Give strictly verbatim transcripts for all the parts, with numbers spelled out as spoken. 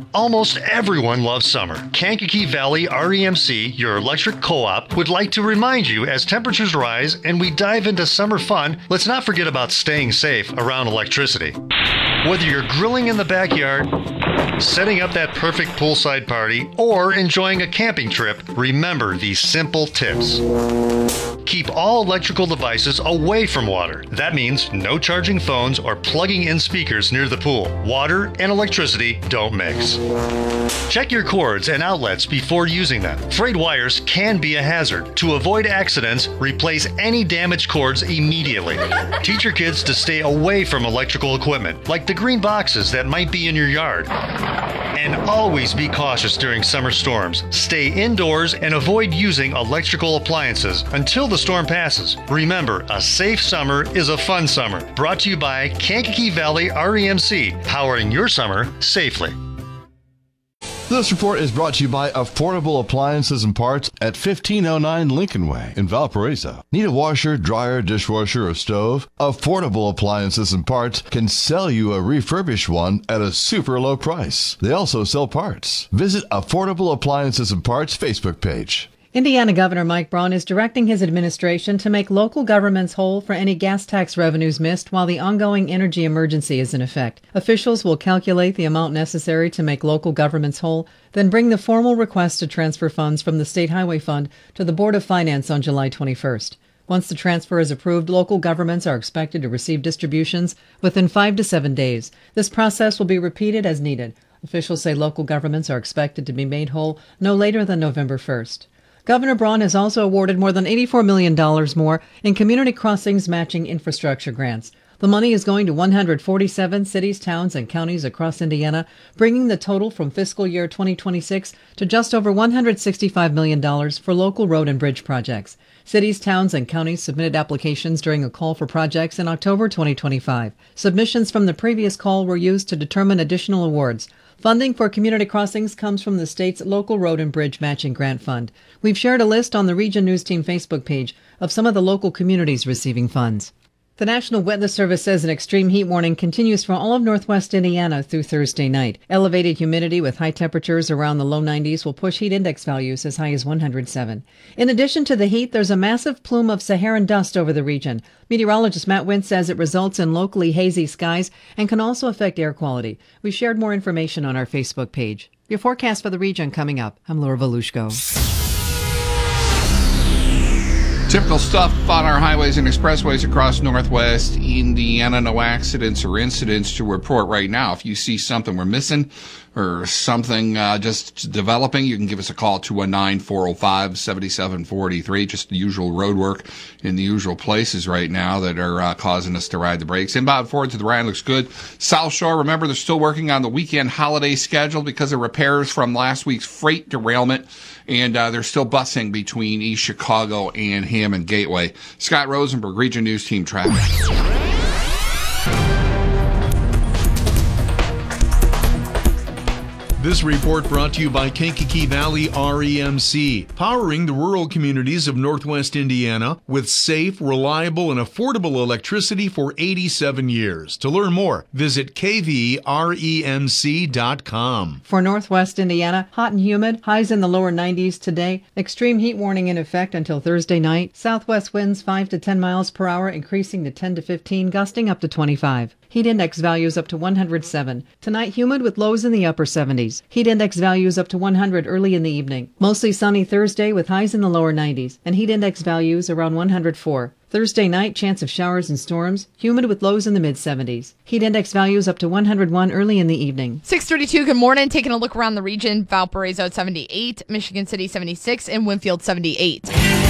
Almost everyone loves summer. Kankakee Valley R E M C, your electric co-op, would like to remind you as temperatures rise and we dive into summer fun, let's not forget about staying safe around electricity. Whether you're grilling in the backyard, setting up that perfect poolside party, or enjoying a camping trip, remember these simple tips. Keep all electrical devices away from water. That means no charging phones or plugging in speakers near the pool. Water and electricity don't mix. Check your cords and outlets before using them. Frayed wires can be a hazard. To avoid accidents, replace any damaged cords immediately. Teach your kids to stay away from electrical equipment, like the green boxes that might be in your yard. And always be cautious during summer storms. Stay indoors and avoid using electrical appliances until the storm passes. Remember, a safe summer is a fun summer. Brought to you by Kankakee Valley R E M C, powering your summer safely. This report is brought to you by Affordable Appliances and Parts at fifteen oh nine Lincoln Way in Valparaiso. Need a washer, dryer, dishwasher, or stove? Affordable Appliances and Parts can sell you a refurbished one at a super low price. They also sell parts. Visit Affordable Appliances and Parts Facebook page. Indiana Governor Mike Braun is directing his administration to make local governments whole for any gas tax revenues missed while the ongoing energy emergency is in effect. Officials will calculate the amount necessary to make local governments whole, then bring the formal request to transfer funds from the State Highway Fund to the Board of Finance on July twenty-first. Once the transfer is approved, local governments are expected to receive distributions within five to seven days. This process will be repeated as needed. Officials say local governments are expected to be made whole no later than November first. Governor Braun has also awarded more than eighty-four million dollars more in Community Crossings matching infrastructure grants. The money is going to one hundred forty-seven cities, towns, and counties across Indiana, bringing the total from fiscal year twenty twenty-six to just over one hundred sixty-five million dollars for local road and bridge projects. Cities, towns, and counties submitted applications during a call for projects in October twenty twenty-five. Submissions from the previous call were used to determine additional awards. Funding for Community Crossings comes from the state's local road and bridge matching grant fund. We've shared a list on the Region News Team Facebook page of some of the local communities receiving funds. The National Weather Service says an extreme heat warning continues for all of northwest Indiana through Thursday night. Elevated humidity with high temperatures around the low nineties will push heat index values as high as one hundred seven. In addition to the heat, there's a massive plume of Saharan dust over the region. Meteorologist Matt Wintz says it results in locally hazy skies and can also affect air quality. We shared more information on our Facebook page. Your forecast for the region coming up. I'm Laura Volushko. Typical stuff on our highways and expressways across northwest Indiana. No accidents or incidents to report right now. If you see something we're missing or something uh, just developing, you can give us a call, two one nine, four oh five, seven seven four three. Just the usual road work in the usual places right now that are uh, causing us to ride the brakes. Inbound forward to the Ryan looks good. South Shore, remember, they're still working on the weekend holiday schedule because of repairs from last week's freight derailment. And uh, they're still busing between East Chicago and Hammond Gateway. Scott Rosenberg, Region News Team Traffic. This report brought to you by Kankakee Valley R E M C, powering the rural communities of northwest Indiana with safe, reliable, and affordable electricity for eighty-seven years. To learn more, visit k v r e m c dot com. For northwest Indiana, hot and humid, highs in the lower nineties today. Extreme heat warning in effect until Thursday night. Southwest winds five to ten miles per hour, increasing to ten to fifteen, gusting up to twenty-five. Heat index values up to one hundred seven. Tonight, humid with lows in the upper seventies. Heat index values up to one hundred early in the evening. Mostly sunny Thursday with highs in the lower nineties and heat index values around one hundred four. Thursday night, chance of showers and storms. Humid with lows in the mid-seventies. Heat index values up to one hundred one early in the evening. six thirty-two, good morning. Taking a look around the region. Valparaiso at seventy-eight, Michigan City seventy-six, and Winfield seventy-eight.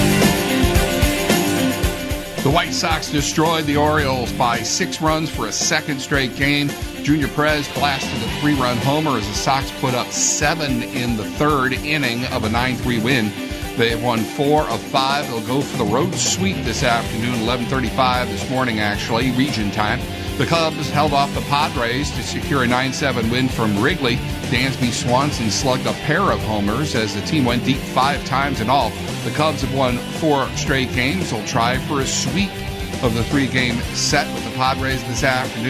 The White Sox destroyed the Orioles by six runs for a second straight game. Junior Perez blasted a three-run homer as the Sox put up seven in the third inning of a nine three win. They have won four of five. They'll go for the road sweep this afternoon, eleven thirty-five this morning, actually, region time. The Cubs held off the Padres to secure a nine seven win from Wrigley. Dansby Swanson slugged a pair of homers as the team went deep five times in all. The Cubs have won four straight games. They'll try for a sweep of the three-game set with the Padres this afternoon.